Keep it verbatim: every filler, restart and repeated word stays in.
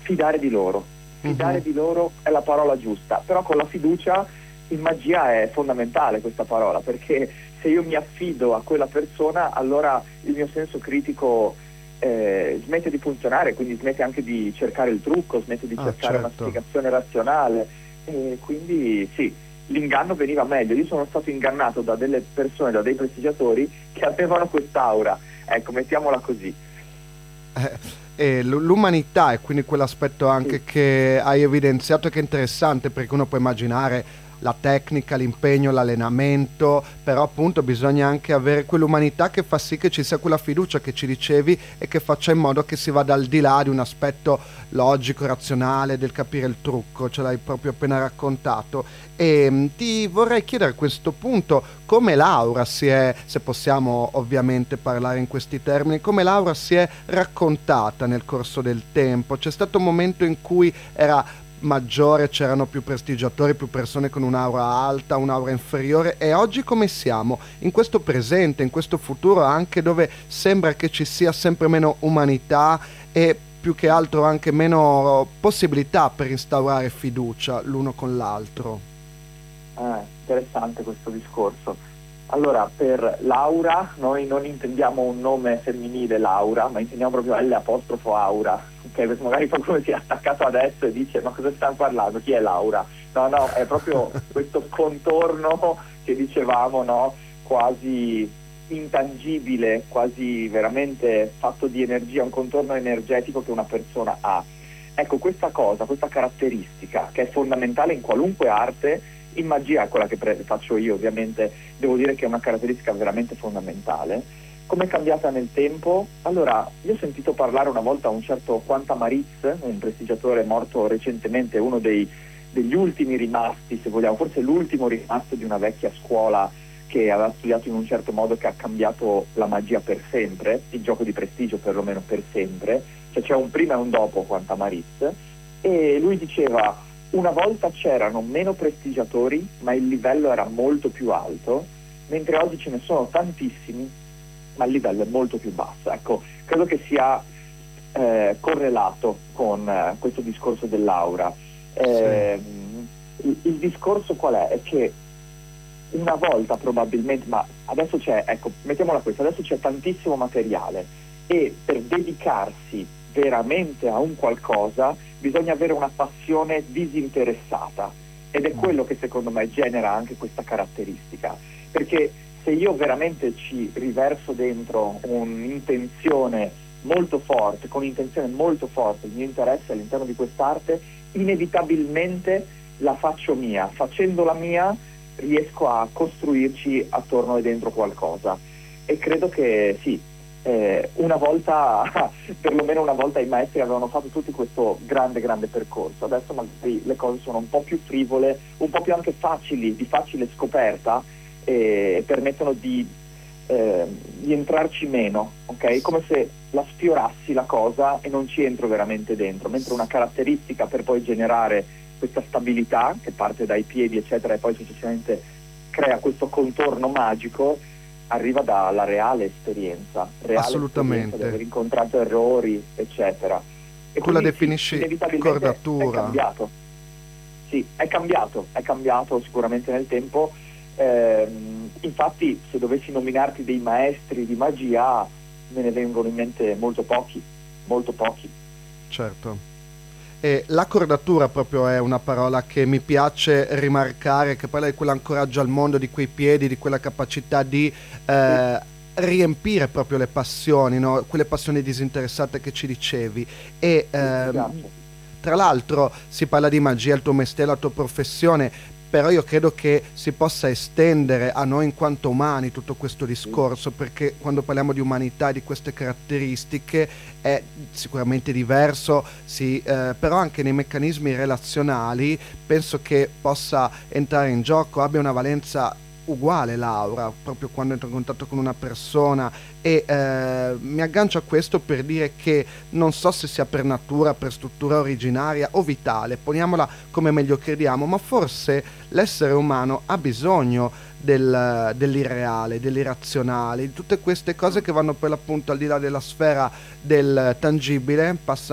fidare di loro. Fidare Mhm. di loro è la parola giusta, però con la fiducia in magia è fondamentale questa parola, perché se io mi affido a quella persona, allora il mio senso critico eh, smette di funzionare, quindi smette anche di cercare il trucco, smette di Ah, cercare una certo. spiegazione razionale, e quindi sì, l'inganno veniva meglio. Io sono stato ingannato da delle persone, da dei prestigiatori che avevano quest'aura, ecco, mettiamola così. Eh, e l- l'umanità e quindi quell'aspetto Sì, anche che hai evidenziato che è interessante, perché uno può immaginare la tecnica, l'impegno, l'allenamento, però appunto bisogna anche avere quell'umanità che fa sì che ci sia quella fiducia che ci dicevi e che faccia in modo che si vada al di là di un aspetto logico, razionale, del capire il trucco, ce l'hai proprio appena raccontato. E mh, ti vorrei chiedere a questo punto come Laura si è, se possiamo ovviamente parlare in questi termini, come Laura si è raccontata nel corso del tempo. C'è stato un momento in cui era maggiore, c'erano più prestigiatori, più persone con un'aura alta, un'aura inferiore, e oggi come siamo? In questo presente, in questo futuro anche dove sembra che ci sia sempre meno umanità e più che altro anche meno possibilità per instaurare fiducia l'uno con l'altro. eh, interessante questo discorso. Allora, per Laura, noi non intendiamo un nome femminile Laura, ma intendiamo proprio L apostrofo Aura, ok? Perché magari qualcuno si è attaccato adesso e dice ma cosa stanno parlando? Chi è Laura? No, no, è proprio questo contorno che dicevamo, no? Quasi intangibile, quasi veramente fatto di energia, un contorno energetico che una persona ha. Ecco, questa cosa, questa caratteristica che è fondamentale in qualunque arte, in magia, quella che pre- faccio io ovviamente, devo dire che è una caratteristica veramente fondamentale. Come è cambiata nel tempo? Allora, io ho sentito parlare una volta a un certo Quantamaritz, un prestigiatore morto recentemente, uno dei, degli ultimi rimasti, se vogliamo, forse l'ultimo rimasto di una vecchia scuola che aveva studiato in un certo modo, che ha cambiato la magia per sempre, il gioco di prestigio perlomeno per sempre, cioè c'è un prima e un dopo Quantamaritz, e lui diceva: una volta c'erano meno prestigiatori, ma il livello era molto più alto, mentre oggi ce ne sono tantissimi, ma il livello è molto più basso. Ecco, credo che sia eh, correlato con eh, questo discorso dell'aura. Sì. Eh, il, il discorso qual è? È che una volta probabilmente, ma adesso c'è, ecco, mettiamola questa, adesso c'è tantissimo materiale e per dedicarsi veramente a un qualcosa bisogna avere una passione disinteressata, ed è Mm. quello che secondo me genera anche questa caratteristica, perché se io veramente ci riverso dentro un'intenzione molto forte, con un'intenzione molto forte, il mio interesse all'interno di quest'arte, inevitabilmente la faccio mia. Facendola mia riesco a costruirci attorno e dentro qualcosa, e credo che sì, eh, una volta, perlomeno una volta i maestri avevano fatto tutti questo grande grande percorso. Adesso magari le cose sono un po' più frivole, un po' più anche facili, di facile scoperta, e permettono di, eh, di entrarci meno, ok? Come se la sfiorassi la cosa e non ci entro veramente dentro, mentre una caratteristica per poi generare questa stabilità che parte dai piedi eccetera e poi successivamente crea questo contorno magico, arriva dalla reale esperienza, reale esperienza di aver Assolutamente. incontrato errori eccetera, e Tu la quindi sì, definisci inevitabilmente è cordatura. cambiato. Sì, è cambiato, è cambiato sicuramente nel tempo. Ehm, infatti, se dovessi nominarti dei maestri di magia, me ne vengono in mente molto pochi, molto pochi. Certo. E l'accordatura proprio è una parola che mi piace rimarcare, che parla di quell'ancoraggio al mondo, di quei piedi, di quella capacità di Sì, eh, riempire proprio le passioni, no? Quelle passioni disinteressate che ci dicevi. E sì, mi ehm, piace. tra l'altro si parla di magia, il tuo mestiere, la tua professione, però io credo che si possa estendere a noi in quanto umani tutto questo Sì. discorso, perché quando parliamo di umanità, di queste caratteristiche, è sicuramente diverso, sì, eh, però anche nei meccanismi relazionali penso che possa entrare in gioco, abbia una valenza uguale Laura, proprio quando entro in contatto con una persona, e eh, mi aggancio a questo per dire che non so se sia per natura, per struttura originaria o vitale, poniamola come meglio crediamo, ma forse l'essere umano ha bisogno del, dell'irreale, dell'irrazionale, di tutte queste cose che vanno per l'appunto al di là della sfera del tangibile, passa